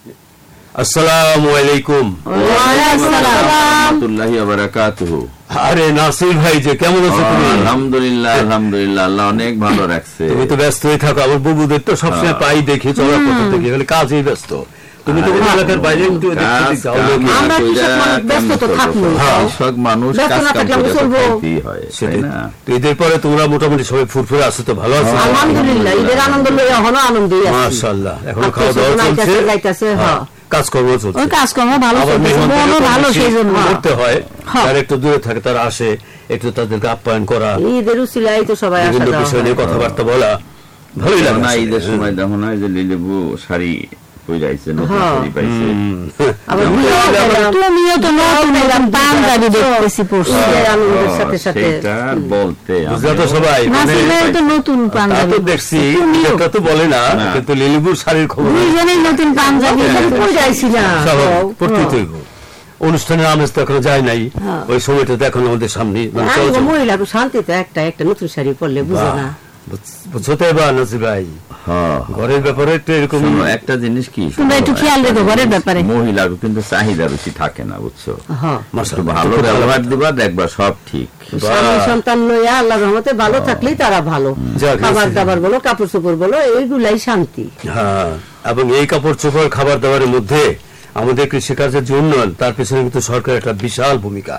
আসসালামু আলাইকুম। আরে নাসির ভাই যে কেমন আছো তুমি? আলহামদুলিল্লাহ আলহামদুলিল্লাহ, আল্লাহ অনেক ভালো রাখছে। তুমি তো ব্যস্ত হয়ে থাকো, আমার বুবুদের তো সবসময় পাই দেখি চলার পথে থেকে, খালি কাজেই ব্যস্ত। তুমি তো এলাকার বাইরে একটু ঈদের পরে তোমরা মোটামুটি সবাই ফুরফুরে আছো তো? ভালো আছো? আলহামদুলিল্লাহ, ঈদের আনন্দ লইয়া এখনো আনন্দই আছে মাশাআল্লাহ। এখনো খাওয়া দাওয়া চলছে, কাজকর্ম চলছে, কাজকর্ম ভালো করতে হয়। যারা একটু দূরে থাকে তারা আসে, একটু তাদেরকে আপ্যায়ন করা, ঈদের উসিলায় তো সবাই আসে, বিভিন্ন বিষয় নিয়ে কথাবার্তা বলা ভালোই লাগে না। ঈদের সময় দেখো না যে লিলেবু শাড়ি পরাইছে, নতুন শাড়ি পাইছে। তুমিও তো নতুন পাঞ্জাবি দেখতেছি পরশু আনন্দের সাথে সাথে, সেটা বলতে বুঝলা তো সবাই, তো নতুন পাঞ্জাবি তো দেখছি, এটা তো বলে না, কিন্তু লিলিবুর শাড়ির খবর দুইজনেই নতুন পাঞ্জাবি পরাইছিলাম। অনুষ্ঠানের আমেজ তো এখনো যায় নাই, ওই সময়টা এখন আমাদের সামনে। মহিলা শান্তিতে একটা একটা নতুন শাড়ি পরলে বুঝে না, বুঝছো তো এবার নাসির ভাই? ঘরের ব্যাপারে একটু এরকম একটা জিনিস কি, তোমরা একটু খেয়াল রেখো ঘরের ব্যাপারে। মহিলার কিন্তু চাহিদা বেশি থাকে না, বুঝছো? ভালো ব্যবহার দিবা, দেখবা সব ঠিক। সন্তান লইয়া আল্লাহর রহমতে ভালো থাকলেই তারা ভালো। খাবার দাবার বলো, কাপড় চোপড় বলো, এইগুলাই শান্তি। হ্যাঁ, এবং এই কাপড় চোপড় খাবার দাবারের মধ্যে আমাদের কৃষিকাজের যে উন্নয়ন, তার পেছনে কিন্তু সরকারের একটা বিশাল ভূমিকা।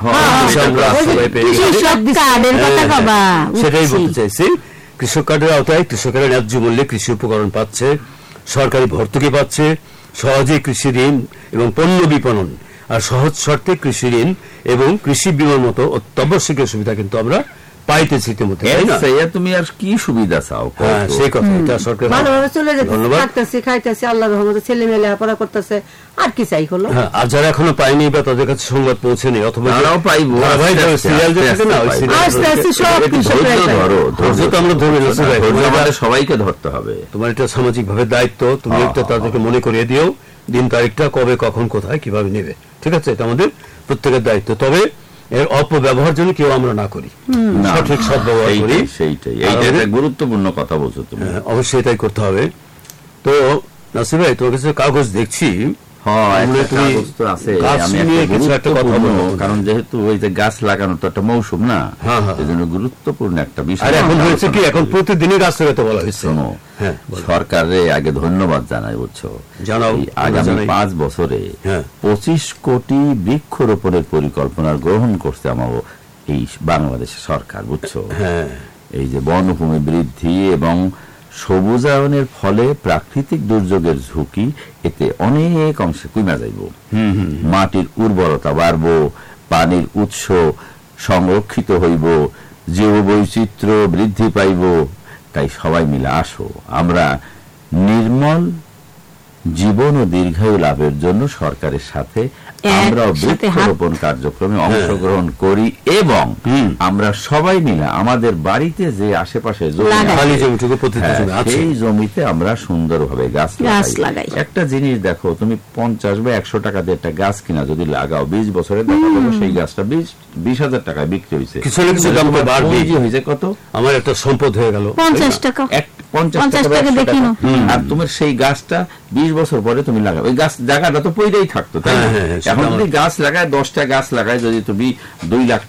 সেটাই বলতে চাইছি, কৃষক কার্ডের আওতায় কৃষকেরা ন্যায্য মূল্যে কৃষি উপকরণ পাচ্ছে, সরকারি ভর্তুকি পাচ্ছে, সহজে কৃষি ঋণ এবং পণ্য বিপণন আর সহজ শর্তে কৃষি ঋণ এবং কৃষি বীমার মতো অত্যাবশ্যকীয় সুবিধা কিন্তু আমরা পাইতেছি ইতিমধ্যে। তুমি আর কি সুবিধা চাও? সেই কথা, এটা সরকার ভালোভাবে চলে যাচ্ছে, খাইতেছে, আল্লাহর রহমতে ছেলে মেয়ে লেখাপড়া করতেছে, আর কি চাই হলো। আর যারা এখনো পায়নি বা তাদের কাছে সংবাদ পৌঁছেনি, অথবা তারাও পাইবো, সবাইকে ধরতে হবে। তোমার এটা সামাজিক ভাবে দায়িত্ব, তুমি একটা তাদেরকে মনে করিয়ে দিও দিন তারিখটা, কবে কখন কোথায় কিভাবে নেবে, ঠিক আছে? এটা আমাদের প্রত্যেকের দায়িত্ব। তবে এর অপব্যবহার যেন কেউ আমরা না করি, সঠিক সদ্ব্যবহার করি, সেইটাই এইটা গুরুত্বপূর্ণ কথা বলছো তুমি। অবশ্যই এটাই করতে হবে। তো নাসির ভাই, তোমার কাছে কাগজ দেখছি, কারণ যেহেতু ওই যে গাছ লাগানো তো একটা মৌসুম না, এই জন্য গুরুত্বপূর্ণ একটা বিষয়। এখন হয়েছে কি, এখন প্রতিদিনই গাছ লাগাতে বলা হয়েছে। সরকারে আগে ধন্যবাদ জানাই, বুঝছো? আগামী 5 বছরে 25 কোটি বৃক্ষরোপণের পরিকল্পনা গ্রহণ করছে আমার এই বাংলাদেশের সরকার, বুঝছো? এই যে বনভূমি বৃদ্ধি এবং সবুজায়নের ফলে প্রাকৃতিক দুর্যোগের ঝুঁকি এতে অনেক অংশে কমে যাইব, মাটির উর্বরতা বাড়ব, পানির উৎস সংরক্ষিত হইব, জীববৈচিত্র্য বৃদ্ধি পাইব। তাই সবাই মিলে আসো, আমরা নির্মল জীবন ও দীর্ঘায়ু লাভের জন্য সরকারের সাথে আমরাও বৃক্ষরোপণ কার্যক্রমে অংশগ্রহণ করি এবং আমরা সবাই মিলে আমাদের বাড়িতে যে আশেপাশে সেই জমিতে আমরা সুন্দরভাবে গাছ লাগাই। একটা জিনিস দেখো, তুমি 50 বা 100 টাকা দিয়ে একটা গাছ কিনা যদি লাগাও, 20 বছরে দেখা যাবে সেই গাছটা 20,000 টাকায় বিক্রি হয়েছে। হয়েছে কত? আমার একটা সম্পদ হয়ে গেল 50 টাকা। 50 টাকা দেখি, আর তোমার সেই গাছটা 20 বছর পরে তুমি লাগাবে, ওই গাছ জায়গাটা তো পইরেই থাকতো, তাই না? এখন যদি গাছ লাগায়, 10টা গাছ লাগায়, যদি তুমি 2 লাখ